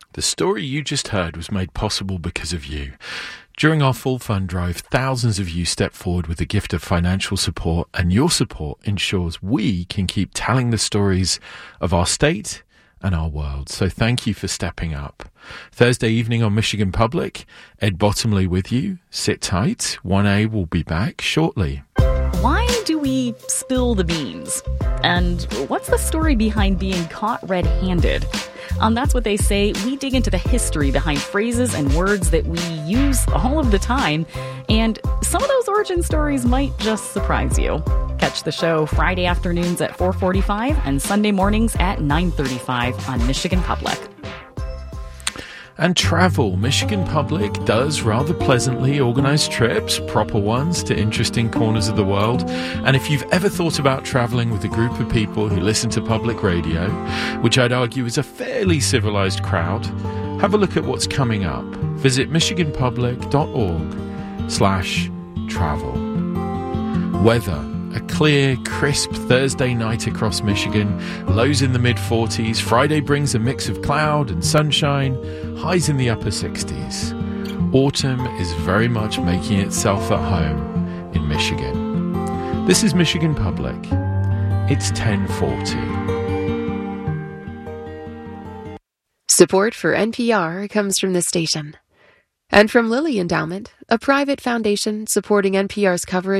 The story you just heard was made possible because of you. During our full fund drive, thousands of you stepped forward with the gift of financial support, and your support ensures we can keep telling the stories of our state and our world. So thank you for stepping up. Thursday evening on Michigan Public, Ed Bottomley with you. Sit tight. 1A will be back shortly. Why do we spill the beans? And what's the story behind being caught red-handed? On That's What They Say, we dig into the history behind phrases and words that we use all of the time, and some of those origin stories might just surprise you. Catch the show Friday afternoons at 4:45 and Sunday mornings at 9:35 on Michigan Public. And travel. Michigan Public does rather pleasantly organise trips, proper ones, to interesting corners of the world. And if you've ever thought about travelling with a group of people who listen to public radio, which I'd argue is a fairly civilised crowd, have a look at what's coming up. Visit michiganpublic.org/travel. Weather. A clear, crisp Thursday night across Michigan, lows in the mid-40s. Friday brings a mix of cloud and sunshine, highs in the upper 60s. Autumn is very much making itself at home in Michigan. This is Michigan Public. It's 10:40. Support for NPR comes from the station and from Lilly Endowment, a private foundation supporting NPR's coverage